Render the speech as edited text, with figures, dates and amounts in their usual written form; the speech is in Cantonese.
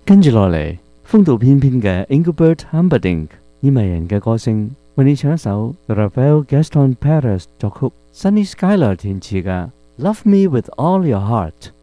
跟住落嚟，風度翩翩嘅 Engelbert Humperdinck 意迷人嘅歌聲，為你唱一首 Rafael Gaston Perez 作曲、Sunny Skylar 填詞嘅《Love Me With All Your Heart》。